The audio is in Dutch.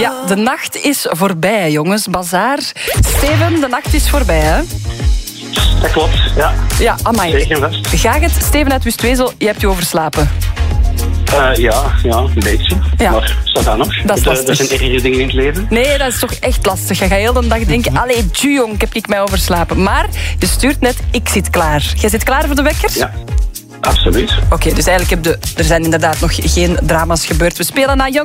Ja, de nacht is voorbij, jongens. Bazaar. Steven, de nacht is voorbij, hè? Dat klopt, ja. Ja, amai. Zeker en vast. Ga het, Steven uit Wustwezel, je hebt je overslapen. Ja, een beetje. Ja. Maar staat dat nog? Dat is lastig. Er zijn ergere dingen in het leven. Nee, dat is toch echt lastig. Je gaat heel de dag denken, allee, jong, heb ik mij overslapen. Maar je stuurt net, ik zit klaar. Jij zit klaar voor de wekker? Ja, absoluut. Oké, dus eigenlijk er zijn inderdaad nog geen drama's gebeurd. We spelen naar Young